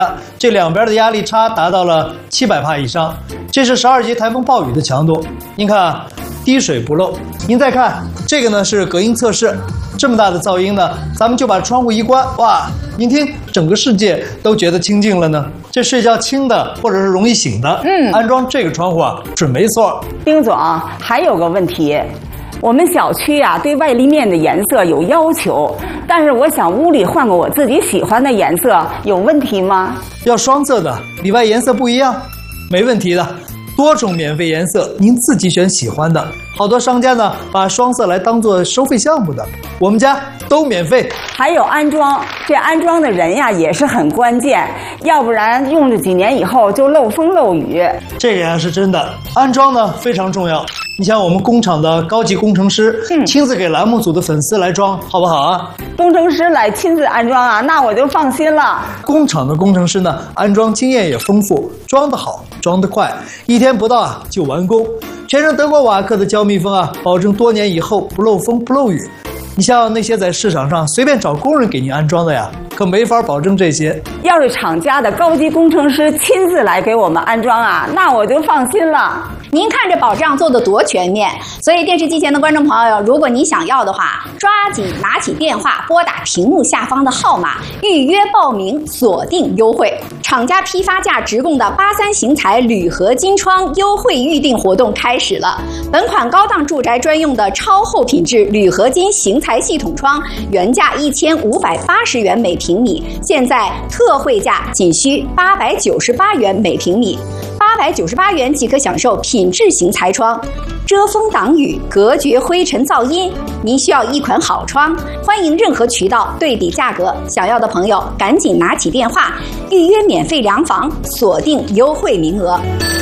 这两边的压力差达到了700帕以上，这是12级台风暴雨的强度。您看啊，滴水不漏。您再看这个呢是隔音测试，这么大的噪音呢，咱们就把窗户一关，哇，您听，整个世界都觉得清静了呢。这睡觉轻的或者是容易醒的，安装这个窗户啊，准没错。 丁总，还有个问题。我们小区啊，对外立面的颜色有要求，但是我想屋里换个我自己喜欢的颜色，有问题吗？ 要双色的，里外颜色不一样，没问题的。多种免费颜色，您自己选喜欢的。好多商家呢，把双色来当做收费项目的，我们家都免费。 还有安装，这安装的人呀也是很关键，要不然用了几年以后就漏风漏雨。 这个呀是真的，安装呢非常重要。你像我们工厂的高级工程师，亲自给栏目组的粉丝来装，好不好啊？ 工程师来亲自安装啊，那我就放心了。 工厂的工程师呢，安装经验也丰富，装得好，装得快，1天不到啊就完工。全程德国瓦克的胶密封啊，保证多年以后不漏风不漏雨。你像那些在市场上随便找工人给您安装的呀，可没法保证这些。 要是厂家的高级工程师亲自来给我们安装啊，那我就放心了。 您看这保障做得多全面，所以电视机前的观众朋友，如果你想要的话，抓紧拿起电话，拨打屏幕下方的号码，预约报名，锁定优惠。厂家批发价直供的83型材铝合金窗优惠预定活动开始了。本款高档住宅专用的超厚品质铝合金型材系统窗，原价1580元每平米，现在特惠价仅需898元每平米。898元即可享受品质型材窗，遮风挡雨，隔绝灰尘噪音。您需要一款好窗，欢迎任何渠道对比价格。想要的朋友赶紧拿起电话，预约免费量房，锁定优惠名额。